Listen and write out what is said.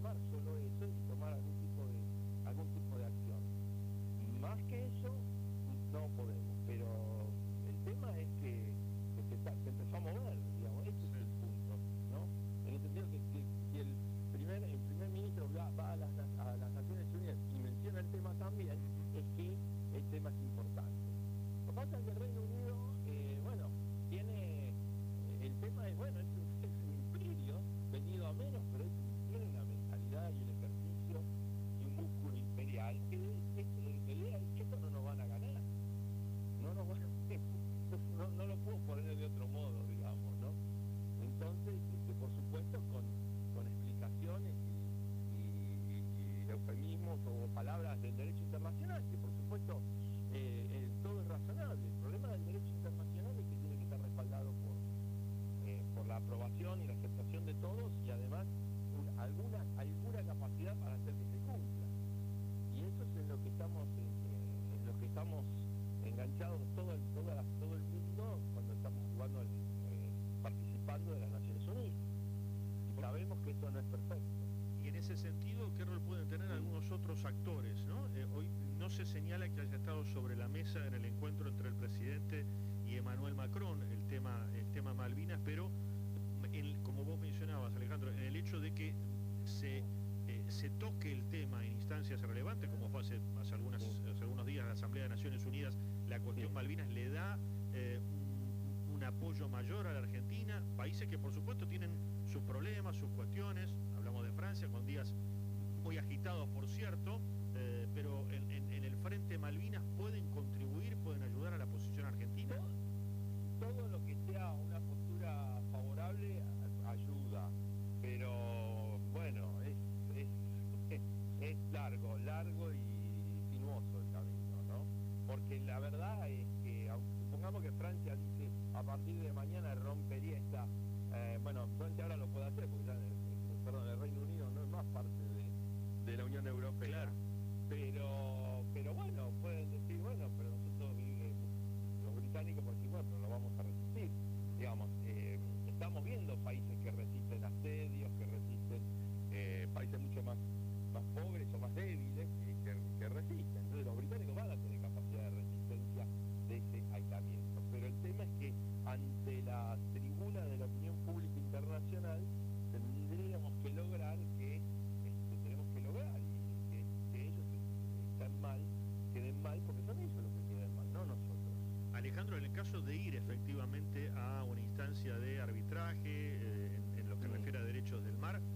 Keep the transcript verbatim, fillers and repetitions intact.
reclamar solo eso y tomar algún tipo de algún tipo de acción. Más que eso no podemos, pero el tema es que, que, se, está, se empezó a mover, digamos, ese es el punto, ¿no? En el sentido que si, si el primer el primer ministro va, va a, las, a las Naciones Unidas y menciona el tema también, es que el tema es importante. Lo que pasa es que el Reino Unido, eh, bueno, tiene, eh, el tema es, bueno, es un, es un imperio, venido a menos, pero es, tiene una mentalidad y un ejercicio y un músculo imperial que, que, que, que idea es que esto no nos van a ganar. No, nos van a, no, no lo puedo poner de otro modo, digamos, ¿no? Entonces, este, por supuesto, con, con explicaciones y, y, y eufemismos o palabras del derecho internacional, que por supuesto eh, eh, todo es razonable. El problema del derecho internacional es que tiene que estar respaldado por, eh, por la aprobación y la aceptación de todos y además un, alguna, alguna capacidad para hacer que se cumpla. Y eso es en lo que estamos, eh, en lo que estamos enganchados todo el, toda la, todo el mundo cuando estamos jugando, el, eh, participando de las Naciones Unidas. Y sabemos que eso no es perfecto. Y en ese sentido, ¿qué rol pueden tener sí. algunos otros actores, ¿no? Eh, hoy no se señala que haya estado sobre la mesa en el encuentro entre el presidente y Emmanuel Macron el tema, el tema Malvinas, pero en, como vos mencionabas, Alejandro, en el hecho de que se, eh, se toque el tema en instancias relevantes, como fue hace, hace, algunas, sí. hace algunos días la Asamblea de Naciones Unidas, la cuestión sí. Malvinas le da eh, un, un apoyo mayor a la Argentina, países que por supuesto tienen sus problemas, sus cuestiones. Hablamos de Francia con días muy agitados, por cierto, eh, pero en, en, en el frente Malvinas pueden contribuir, pueden ayudar a la posición argentina. Todo, todo lo que sea una postura favorable ayuda, pero bueno, es, es, es largo, largo y sinuoso el camino, ¿no? Porque la verdad es que, aunque supongamos que Francia dice a partir de mañana rompería esta, eh, bueno, Francia ahora lo puede hacer porque ya, perdón, el Reino Unido no es más parte de, de la Unión Europea, claro. pero pero bueno, pueden decir, bueno, pero nosotros eh, los británicos por decir, bueno, pero lo vamos a resistir, digamos, eh, estamos viendo países que resisten asedios, que resisten, eh, países mucho más, más pobres o más débiles que, que, que resisten, entonces los británicos van a tener capacidad de resistencia de ese aislamiento, pero el tema es que ante la tribuna de la opinión pública internacional tendríamos que lograr que, este, tenemos que lograr y que, que ellos están mal, queden mal, porque son ellos los que queden mal, no nosotros. Alejandro, en el caso de ir efectivamente a una instancia de arbitraje,